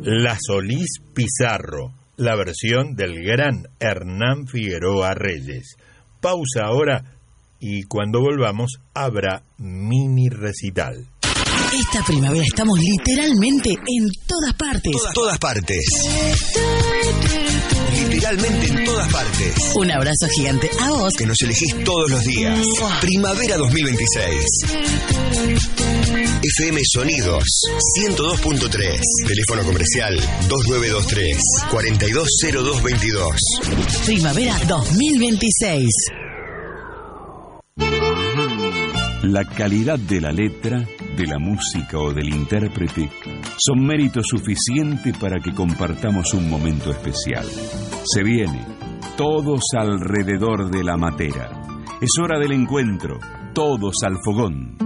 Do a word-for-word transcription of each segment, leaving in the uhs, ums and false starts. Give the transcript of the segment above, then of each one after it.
La Solís Pizarro, la versión del gran Hernán Figueroa Reyes. Pausa ahora y cuando volvamos habrá mini recital. Esta primavera estamos literalmente en todas partes. Todas, todas partes. Literalmente en todas partes. Un abrazo gigante a vos, que nos elegís todos los días. Primavera dos mil veintiséis. F M Sonidos ciento dos punto tres. Teléfono comercial dos nueve dos tres, cuatro dos cero dos dos dos. Primavera dos mil veintiséis. La calidad de la letra, de la música o del intérprete son mérito suficiente para que compartamos un momento especial. Se viene, todos alrededor de la matera. Es hora del encuentro, todos al fogón.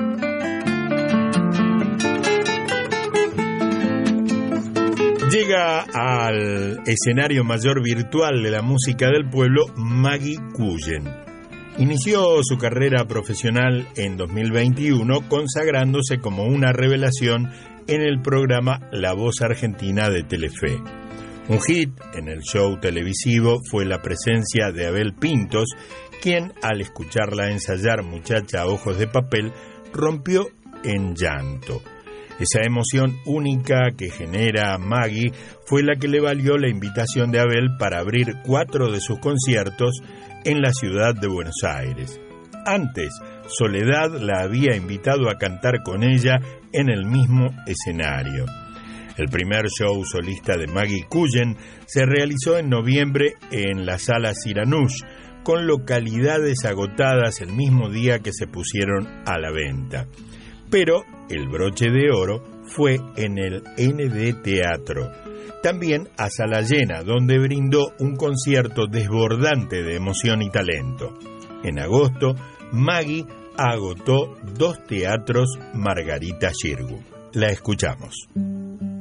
Llega al escenario mayor virtual de la música del pueblo Maggie Cullen. Inició su carrera profesional en dos mil veintiuno consagrándose como una revelación en el programa La Voz Argentina de Telefe. Un hit en el show televisivo fue la presencia de Abel Pintos, quien al escucharla ensayar Muchacha Ojos de Papel rompió en llanto. Esa emoción única que genera Maggie fue la que le valió la invitación de Abel para abrir cuatro de sus conciertos en la ciudad de Buenos Aires. Antes, Soledad la había invitado a cantar con ella en el mismo escenario. El primer show solista de Maggie Cullen se realizó en noviembre en la Sala Siranush, con localidades agotadas el mismo día que se pusieron a la venta. Pero el broche de oro fue en el N D Teatro, también a sala llena, donde brindó un concierto desbordante de emoción y talento. En agosto, Maggie agotó dos teatros Margarita Xirgu. La escuchamos.